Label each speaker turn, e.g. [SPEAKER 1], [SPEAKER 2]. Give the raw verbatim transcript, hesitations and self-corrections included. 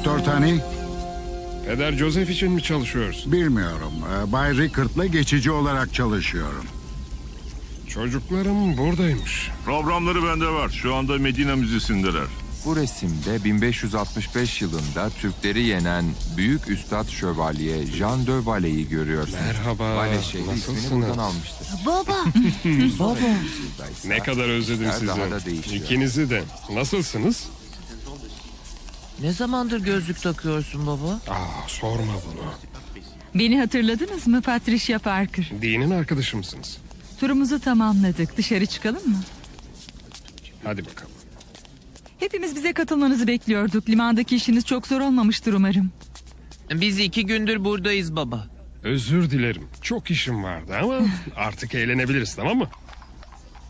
[SPEAKER 1] Doktor Tani?
[SPEAKER 2] Peder Joseph için mi çalışıyorsun?
[SPEAKER 1] Bilmiyorum. Ee, Bay Rickard'la geçici olarak çalışıyorum.
[SPEAKER 2] Çocuklarım buradaymış.
[SPEAKER 3] Programları bende var. Şu anda Medina Müzesi'ndeler.
[SPEAKER 4] Bu resimde bin beş yüz altmış beş yılında Türkleri yenen Büyük Üstad Şövalye Jean de Valle'yi görüyorsunuz.
[SPEAKER 2] Merhaba,
[SPEAKER 4] Valle şehri ismini
[SPEAKER 2] nasılsınız?
[SPEAKER 4] buradan almıştır.
[SPEAKER 5] Baba.
[SPEAKER 4] Baba.
[SPEAKER 2] Ne kadar özledim sizi.
[SPEAKER 4] Daha da değişiyor.
[SPEAKER 2] İkinizi de. Nasılsınız?
[SPEAKER 6] Ne zamandır gözlük takıyorsun baba?
[SPEAKER 2] Aa, sorma bunu.
[SPEAKER 7] Beni hatırladınız mı Patricia Parker?
[SPEAKER 2] Dean'in arkadaşı mısınız?
[SPEAKER 7] Turumuzu tamamladık. Dışarı çıkalım mı?
[SPEAKER 2] Hadi bakalım.
[SPEAKER 7] Hepimiz bize katılmanızı bekliyorduk. Limandaki işiniz çok zor olmamıştır umarım.
[SPEAKER 6] Biz iki gündür buradayız baba.
[SPEAKER 2] Özür dilerim. Çok işim vardı ama artık eğlenebiliriz, tamam mı?